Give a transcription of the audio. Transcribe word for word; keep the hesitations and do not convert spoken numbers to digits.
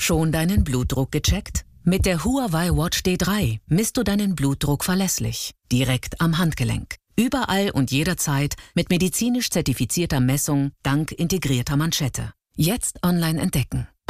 Schon deinen Blutdruck gecheckt? Mit der Huawei Watch D drei misst du deinen Blutdruck verlässlich, direkt am Handgelenk. Überall und jederzeit mit medizinisch zertifizierter Messung dank integrierter Manschette. Jetzt online entdecken.